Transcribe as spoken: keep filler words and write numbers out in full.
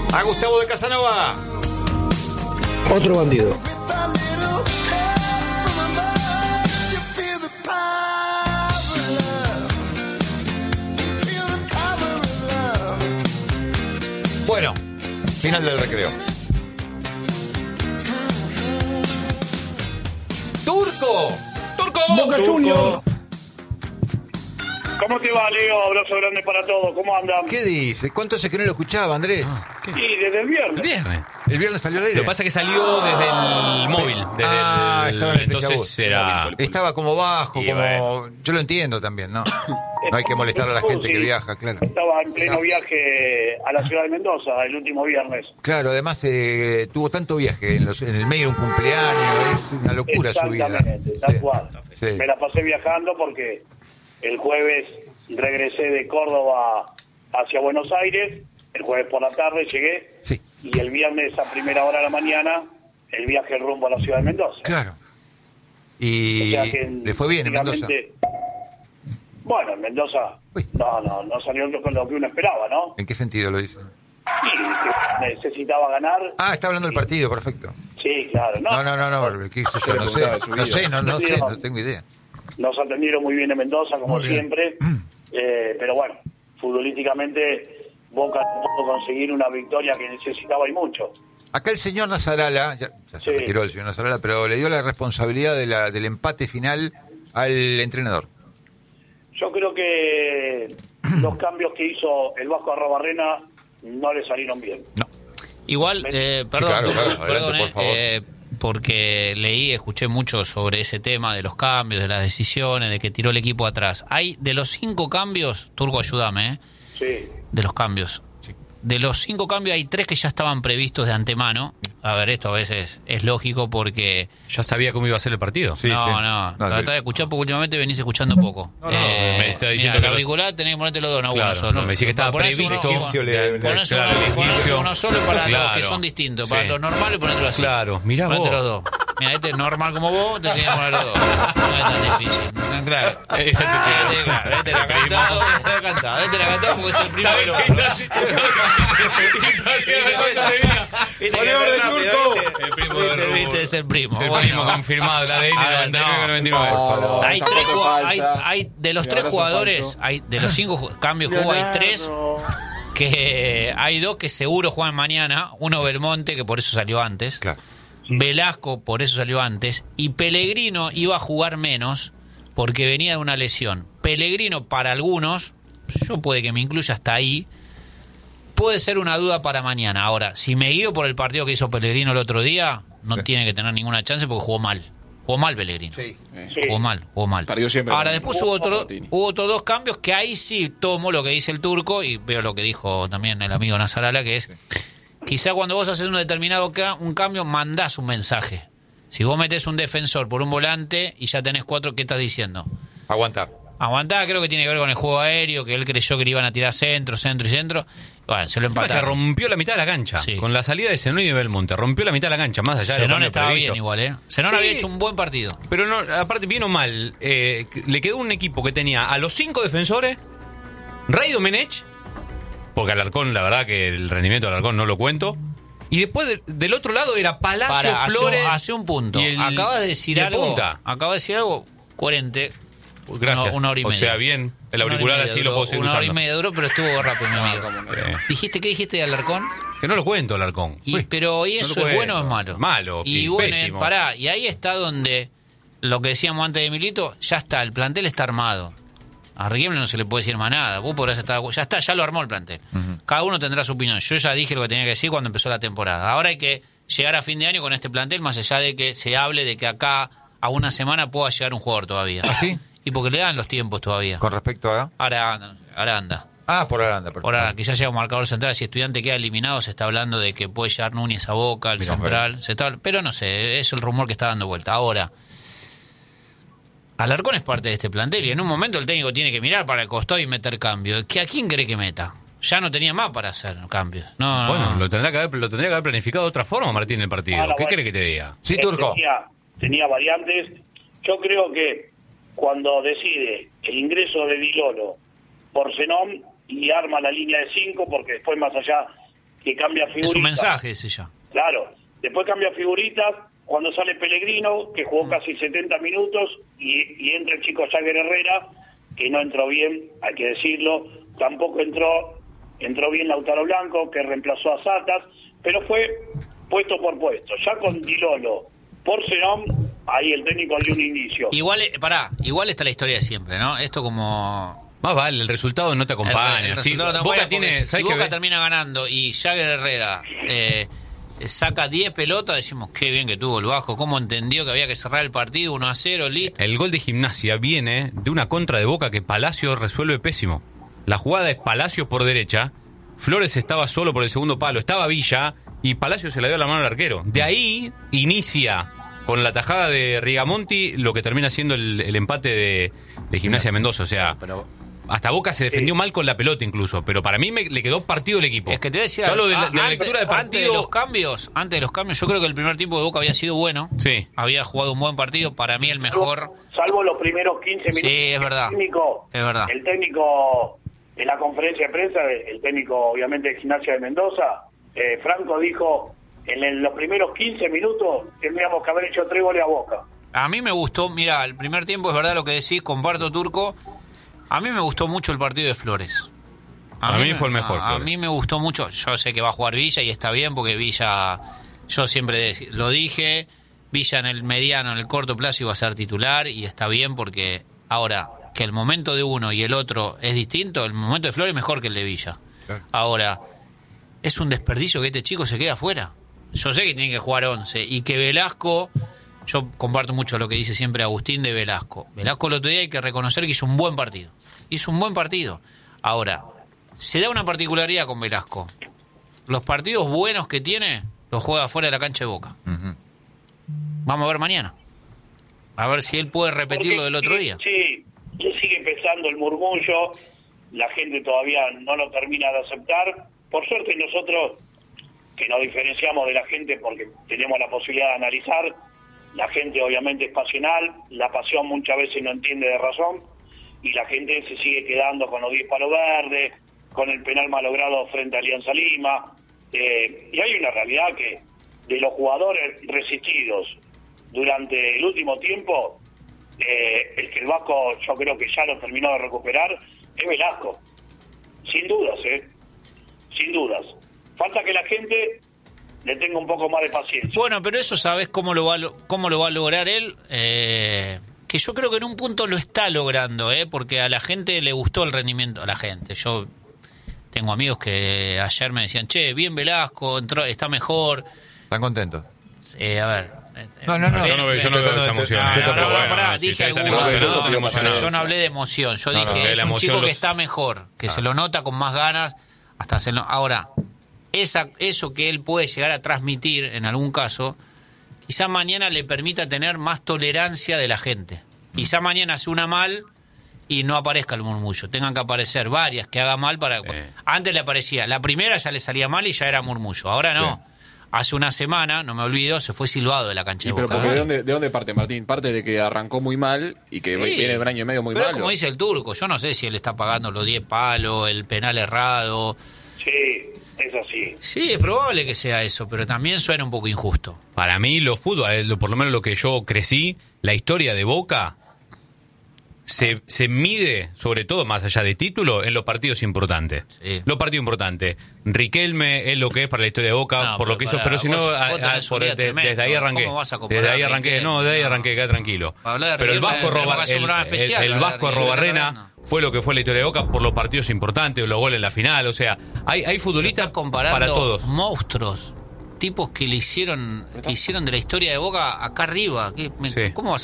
A Gustavo de Casanova. Otro bandido. Bueno, final del recreo. ¡Turco! ¡Turco! Boca ¡Turco! Junior. ¿Cómo te va, Leo? Abrazo grande para todos. ¿Cómo andan? ¿Qué dice? ¿Cuánto hace que no lo escuchaba, Andrés? Sí, desde el viernes. Viernes. ¿El viernes salió al aire? Lo que pasa es que salió desde el móvil. Desde Ah, el, estaba en el entonces Facebook. era... Estaba como bajo, Y como... bueno. Yo lo entiendo también, ¿no? No hay que molestar a la gente que viaja, claro. Estaba en pleno viaje a la ciudad de Mendoza el último viernes. Claro, además eh, tuvo tanto viaje en, los, en el medio de un cumpleaños, es una locura su vida. Exactamente, tal Sí, cual. sí. Me la pasé viajando porque el jueves regresé de Córdoba hacia Buenos Aires, el jueves por la tarde llegué, Sí. y el viernes a primera hora de la mañana el viaje rumbo a la ciudad de Mendoza. Claro. Y O sea que, le fue bien en Mendoza. prácticamente, bueno, en Mendoza Uy. no, no, no salió lo que lo que uno esperaba, ¿no? ¿En qué sentido lo dice? Sí, que necesitaba ganar. Ah, está hablando del partido, perfecto. Sí, claro. No, No, no, no, no, ¿qué sé yo? No sé, no sé, no, no sé, no tengo idea. Nos atendieron muy bien en Mendoza, como Muy bien. siempre. Eh, pero bueno, futbolísticamente Boca no pudo conseguir una victoria que necesitaba y mucho. Acá el señor Nazarala, ya, ya se Sí. retiró el señor Nazarala, pero le dio la responsabilidad de la, del empate final al entrenador. Yo creo que los cambios que hizo el Vasco Arrobarrena no le salieron bien. No. Igual, eh, perdón, claro, claro, adelante, perdón, por eh, favor. eh, porque leí, escuché mucho sobre ese tema de los cambios, de las decisiones, de que tiró el equipo atrás. Hay de los cinco cambios, Turco, ayúdame, ¿eh? Sí. De los cambios. Sí. De los cinco cambios hay tres que ya estaban previstos de antemano. A ver, esto a veces es lógico porque... ¿Ya sabía cómo iba a ser el partido? Sí, no, sí. no, No, trata de- de escuchar porque últimamente venís escuchando poco. No, no, me está diciendo mira, que el no- auricular tenés que ponerte los dos, no Claro, uno solo. no, me decía que estaba Ponés previsto. uno- Egipcio le- le- ponés claro, uno, el ponés egipcio. uno solo para Claro. los que son distintos. Sí. Para los normales ponértelo así. Claro, mirá Ponete vos. los dos. Mira, este es normal como vos, te tenés que poner los dos. No es tan difícil. Claro. Eh, Este, claro, este era cantado, este era cantado, este era cantado porque es el primo del otro. El primo de Viste, Rubio. viste, es el primo. El Bueno. primo confirmado, el A D N A ver, noventa y nueve no. noventa y nueve. Por favor. Hay Esa tres foto jugad- hay, falsa. hay de los Y tres abrazo jugadores, falso. hay de los cinco ju- cambios que hubo, hay tres que hay dos que seguro juegan mañana, uno Belmonte que por eso salió antes, Claro. Velasco por eso salió antes, y Pellegrino iba a jugar menos porque venía de una lesión. Pellegrino para algunos, yo puede que me incluya hasta ahí, puede ser una duda para mañana. Ahora, si me guío por el partido que hizo Pellegrino el otro día, no Sí. tiene que tener ninguna chance porque jugó mal. Jugó mal Pellegrino. Sí. Sí. Jugó mal, jugó mal. Perdió siempre Ahora con- después con hubo, otro, Martini. hubo otros dos cambios que ahí sí tomo lo que dice el Turco y veo lo que dijo también el amigo Nazarala, que es quizá cuando vos haces un determinado ca- un cambio mandás un mensaje. Si vos metés un defensor por un volante y ya tenés cuatro, ¿qué estás diciendo? Aguantar. Aguantá, creo que tiene que ver con el juego aéreo, que él creyó que le iban a tirar centro, centro y centro. Bueno, se lo Encima que empataron. rompió la mitad de la cancha. Sí. Con la salida de Zenón y Belmonte. Rompió la mitad de la cancha, más allá de lo Zenón que estaba previsto. bien igual, ¿eh? Zenón Sí. había hecho un buen partido. Pero no, aparte, bien o mal, eh, le quedó un equipo que tenía a los cinco defensores, Ray Domenech, porque Alarcón, la verdad que el rendimiento de Alarcón no lo cuento, y después de- del otro lado era Palacio, Para, hace un, Flores. hace un punto. y el- Acabas de decir y el algo. punta. Acabas de decir algo coherente. Gracias. Una, una hora y o media. sea, bien, el Una hora y auricular media así lo duró, puedo seguir Una hora y usando. media duró, pero estuvo rápido, mi amigo. Eh, ¿Dijiste qué dijiste de Alarcón? que no lo cuento, Alarcón. Y, Uy, pero ¿y no eso lo es bueno o cuento. es malo? Malo, y pi- bueno, pésimo. eh, pará, y ahí está donde lo que decíamos antes de Milito, ya está, el plantel está armado. A Riquelme no se le puede decir más nada. Vos podrás estar, ya está, ya lo armó el plantel. Cada uno tendrá su opinión. Yo ya dije lo que tenía que decir cuando empezó la temporada. Ahora hay que llegar a fin de año con este plantel, más allá de que se hable de que acá a una semana pueda llegar un jugador todavía. ¿Ah, sí? Y porque le dan los tiempos todavía. Con respecto a... Ahora anda, ahora anda. Ah, por Aranda. perfecto. Ahora quizás llega un marcador central. Si Estudiante queda eliminado, se está hablando de que puede llegar Núñez a Boca, el Mirá, central. Se está, pero no sé, es el rumor que está dando vuelta. Ahora, Alarcón es parte de este plantel y en un momento el técnico tiene que mirar para el costado y meter cambio. ¿Que ¿A quién cree que meta? Ya no tenía más para hacer cambios. No, no, Bueno, no. lo tendrá que haber, lo tendría que haber planificado de otra forma, Martín, el partido. Ahora, ¿Qué bueno. quiere que te diga? Sí, Él Turco. Tenía, tenía variantes. Yo creo que cuando decide el ingreso de Di Lolo por Zenón y arma la línea de cinco, porque después más allá que cambia figuritas. Es un mensaje ese ya. Claro, después cambia figuritas cuando sale Pellegrino, que jugó casi setenta minutos, y, y entra el chico Jagger Herrera, que no entró bien, hay que decirlo. Tampoco entró entró bien Lautaro Blanco, que reemplazó a Satas, pero fue puesto por puesto. Ya con Di Lolo, por Zenón, ahí el técnico dio un inicio. Igual, eh, pará, igual está la historia de siempre, ¿no? Esto como... Más vale, el resultado no te acompaña. El, el sí, resultado no Boca acompaña tiene, si ¿sabes Boca qué? termina ganando y Jagger Herrera eh, saca diez pelotas, decimos, qué bien que tuvo el Vasco, cómo entendió que había que cerrar el partido uno a cero, listo. El gol de Gimnasia viene de una contra de Boca que Palacio resuelve pésimo. La jugada es Palacio por derecha, Flores estaba solo por el segundo palo, estaba Villa y Palacio se le dio la mano al arquero. De ahí inicia con la tajada de Rigamonti lo que termina siendo el, el empate de, de Gimnasia de Mendoza. O sea, Pero hasta Boca se defendió mal con la pelota incluso, pero para mí me, le quedó partido el equipo. es que te voy a decir, Yo hablo de la, ah, de la antes, lectura de partido. antes de los cambios, antes de los cambios, yo creo que el primer tiempo de Boca había sido bueno. Sí. Había jugado un buen partido, para mí el mejor. Salvo los primeros quince minutos. Sí, es verdad. El técnico, Es verdad. El técnico en la conferencia de prensa, el técnico obviamente de Gimnasia de Mendoza, eh, Franco dijo, en el- los primeros quince minutos tendríamos que haber hecho tres goles a Boca. A mí me gustó, mira, el primer tiempo es verdad lo que decís, comparto Turco. A mí me gustó mucho el partido de Flores. A mí me- fue el mejor, A, a Flores. mí me gustó mucho. Yo sé que va a jugar Villa y está bien porque Villa, yo siempre dec- lo dije, Villa en el mediano, en el corto plazo iba a ser titular y está bien porque ahora que el momento de uno y el otro es distinto, el momento de Flores es mejor que el de Villa. Claro. Ahora, es un desperdicio que este chico se quede afuera. Yo sé que tiene que jugar once y que Velasco, yo comparto mucho lo que dice siempre Agustín de Velasco. Velasco el otro día hay que reconocer que hizo un buen partido. Hizo un buen partido. Ahora, se da una particularidad con Velasco. Los partidos buenos que tiene los juega fuera de la cancha de Boca. Ujú. Vamos a ver mañana. A ver si él puede repetir lo del otro Porque, día. Sí, le sigue pesando el murmullo, la gente todavía no lo termina de aceptar. Por suerte nosotros, que nos diferenciamos de la gente porque tenemos la posibilidad de analizar, la gente obviamente es pasional, la pasión muchas veces no entiende de razón, y la gente se sigue quedando con los diez palos verdes, con el penal malogrado frente a Alianza Lima, eh, y hay una realidad que de los jugadores resistidos durante el último tiempo, eh, el que el Vasco yo creo que ya lo terminó de recuperar es Velasco, sin dudas, eh, sin dudas. Falta que la gente le tenga un poco más de paciencia. Bueno, pero eso sabes cómo lo va a, lo- cómo lo va a lograr él, eh, que yo creo que en un punto lo está logrando, eh, porque a la gente le gustó el rendimiento, a la gente. Yo tengo amigos que ayer me decían, che, bien Velasco, entró, está mejor. ¿Están contentos? Eh, a ver. No, no, no. Yo no veo, yo no veo esa emoción. Ah, eh. no, no, Pero no, bueno, pará, si dije ustedes están algunos. emocionados, estoy emocionado. Yo no hablé de emoción, yo No, dije, no, de es la un emoción chico que los- está mejor, que se lo nota con más ganas, hasta hacerlo. Ahora, esa, eso que él puede llegar a transmitir en algún caso, quizá mañana le permita tener más tolerancia de la gente. Quizá mañana hace una mal y no aparezca el murmullo. Tengan que aparecer varias que haga mal para... Eh. Antes le aparecía, la primera ya le salía mal y ya era murmullo. Ahora no. Hace una semana, no me olvido, se fue silbado de la cancha Y de pero Boca. porque ¿de dónde, ¿de dónde parte Martín? Parte de que arrancó muy mal y que Sí, viene de un año y medio muy pero malo. como dice el Turco, yo no sé si él está pagando los diez palos, el penal errado. Sí, es así. Sí, es probable que sea eso, pero también suena un poco injusto. Para mí, lo fútbol, eh, lo- por lo menos lo que yo crecí, la historia de Boca se, se mide, sobre todo más allá de título, en los partidos importantes. Sí. Los partidos importantes. Riquelme es lo que es para la historia de Boca, No, por pero lo que hizo, pará, pero si no, vos- a- vos a- tenés un por- día de- tremendo. desde ahí arranqué. ¿Cómo vas a comparar Desde ahí a arranqué, Riquelme? no, de ahí No. arranqué, queda tranquilo. Para hablar de Pero el Riquelme Vasco tenemos Robar- que hacer un el, programa el- especial, el hablar de Vasco Riquelme Robarrena Arana. fue lo que fue la historia de Boca por los partidos importantes, los goles en la final, o sea, hay, hay futbolistas Estás comparando para todos. monstruos, tipos que le hicieron, que hicieron de la historia de Boca acá arriba. ¿Qué- me- Sí. ¿Cómo vas